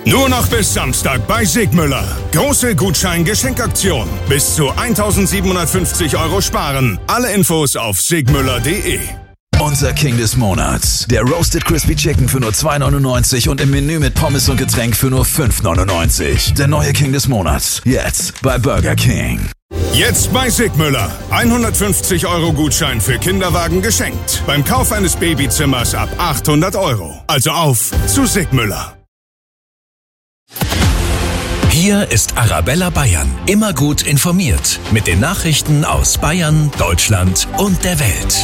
Nur noch bis Samstag bei Sigmüller. Große Gutschein-Geschenkaktion. Bis zu 1.750 € sparen. Alle Infos auf sigmüller.de. Unser King des Monats. Der Roasted Crispy Chicken für nur 2,99 und im Menü mit Pommes und Getränk für nur 5,99. Der neue King des Monats. Jetzt bei Burger King. Jetzt bei Sigmüller. 150 € Gutschein für Kinderwagen geschenkt. Beim Kauf eines Babyzimmers ab 800 €. Also auf zu Sigmüller. Hier ist Arabella Bayern. Immer gut informiert. Mit den Nachrichten aus Bayern, Deutschland und der Welt.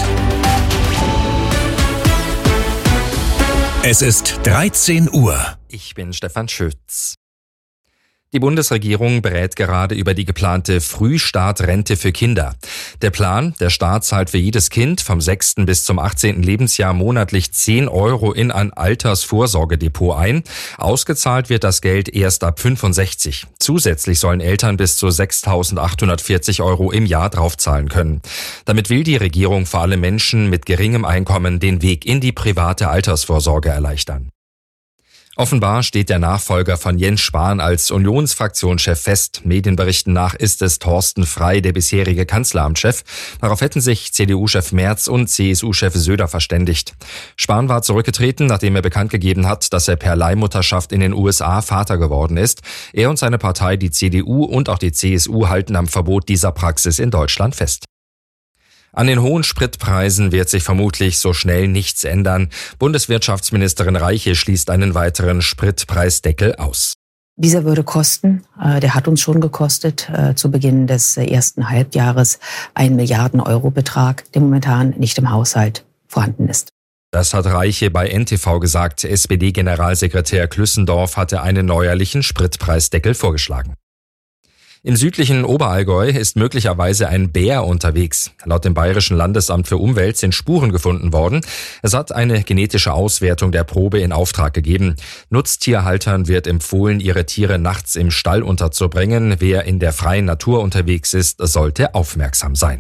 Es ist 13 Uhr. Ich bin Stefan Schütz. Die Bundesregierung berät gerade über die geplante Frühstartrente für Kinder. Der Plan, der Staat zahlt für jedes Kind vom 6. bis zum 18. Lebensjahr monatlich 10 € in ein Altersvorsorgedepot ein. Ausgezahlt wird das Geld erst ab 65. Zusätzlich sollen Eltern bis zu 6.840 € im Jahr draufzahlen können. Damit will die Regierung vor allem Menschen mit geringem Einkommen den Weg in die private Altersvorsorge erleichtern. Offenbar steht der Nachfolger von Jens Spahn als Unionsfraktionschef fest. Medienberichten nach ist es Thorsten Frey, der bisherige Kanzleramtschef. Darauf hätten sich CDU-Chef Merz und CSU-Chef Söder verständigt. Spahn war zurückgetreten, nachdem er bekannt gegeben hat, dass er per Leihmutterschaft in den USA Vater geworden ist. Er und seine Partei, die CDU und auch die CSU, halten am Verbot dieser Praxis in Deutschland fest. An den hohen Spritpreisen wird sich vermutlich so schnell nichts ändern. Bundeswirtschaftsministerin Reiche schließt einen weiteren Spritpreisdeckel aus. Dieser würde kosten, der hat uns schon gekostet, zu Beginn des ersten Halbjahres 1 Milliarden-Euro-Betrag, der momentan nicht im Haushalt vorhanden ist. Das hat Reiche bei NTV gesagt. SPD-Generalsekretär Klüssendorf hatte einen neuerlichen Spritpreisdeckel vorgeschlagen. Im südlichen Oberallgäu ist möglicherweise ein Bär unterwegs. Laut dem Bayerischen Landesamt für Umwelt sind Spuren gefunden worden. Es hat eine genetische Auswertung der Probe in Auftrag gegeben. Nutztierhaltern wird empfohlen, ihre Tiere nachts im Stall unterzubringen. Wer in der freien Natur unterwegs ist, sollte aufmerksam sein.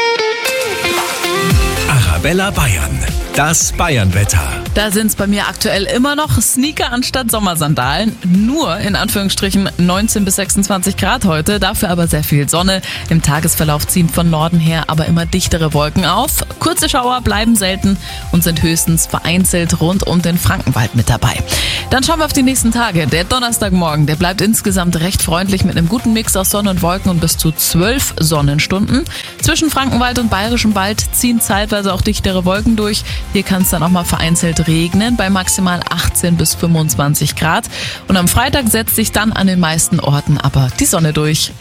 Arabella Bayern. Das Bayernwetter. Da sind's bei mir aktuell immer noch Sneaker anstatt Sommersandalen. Nur in Anführungsstrichen 19 bis 26 Grad heute, dafür aber sehr viel Sonne. Im Tagesverlauf ziehen von Norden her aber immer dichtere Wolken auf. Kurze Schauer bleiben selten und sind höchstens vereinzelt rund um den Frankenwald mit dabei. Dann schauen wir auf die nächsten Tage. Der Donnerstagmorgen, der bleibt insgesamt recht freundlich mit einem guten Mix aus Sonne und Wolken und bis zu 12 Sonnenstunden. Zwischen Frankenwald und Bayerischem Wald ziehen zeitweise auch dichtere Wolken durch. Hier kann es dann auch mal vereinzelt regnen bei maximal 18 bis 25 Grad. Und am Freitag setzt sich dann an den meisten Orten aber die Sonne durch.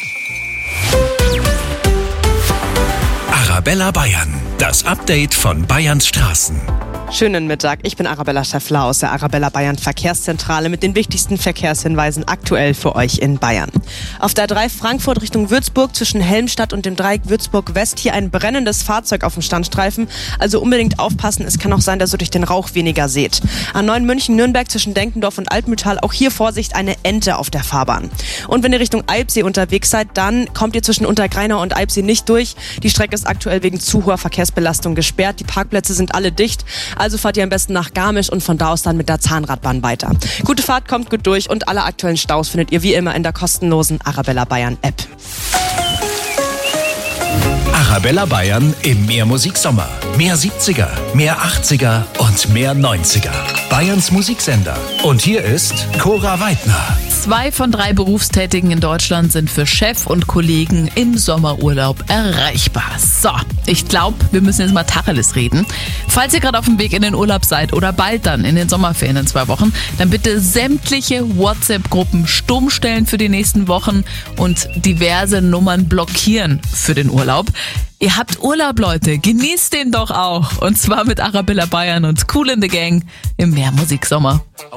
Arabella Bayern. Das Update von Bayerns Straßen. Schönen Mittag, ich bin Arabella Schäffler aus der Arabella Bayern Verkehrszentrale mit den wichtigsten Verkehrshinweisen aktuell für euch in Bayern. Auf der 3 Frankfurt Richtung Würzburg zwischen Helmstadt und dem Dreieck Würzburg West hier ein brennendes Fahrzeug auf dem Standstreifen. Also unbedingt aufpassen, es kann auch sein, dass ihr durch den Rauch weniger seht. A9 München-Nürnberg zwischen Denkendorf und Altmühltal, auch hier Vorsicht, eine Ente auf der Fahrbahn. Und wenn ihr Richtung Eibsee unterwegs seid, dann kommt ihr zwischen Untergreinau und Eibsee nicht durch. Die Strecke ist aktuell wegen zu hoher Verkehrsbelastung gesperrt. Die Parkplätze sind alle dicht. Also fahrt ihr am besten nach Garmisch und von da aus dann mit der Zahnradbahn weiter. Gute Fahrt, kommt gut durch und alle aktuellen Staus findet ihr wie immer in der kostenlosen Arabella Bayern App. Arabella Bayern im Mehrmusiksommer. Mehr 70er, mehr 80er und mehr 90er. Bayerns Musiksender. Und hier ist Cora Weidner. 2 von 3 Berufstätigen in Deutschland sind für Chef und Kollegen im Sommerurlaub erreichbar. So, ich glaube, wir müssen jetzt mal Tacheles reden. Falls ihr gerade auf dem Weg in den Urlaub seid oder bald dann in den Sommerferien in 2 Wochen, dann bitte sämtliche WhatsApp-Gruppen stumm stellen für die nächsten Wochen und diverse Nummern blockieren für den Urlaub. Ihr habt Urlaub, Leute, genießt den doch auch. Und zwar mit Arabella Bayern und Kool in the Gang im Mehrmusiksommer.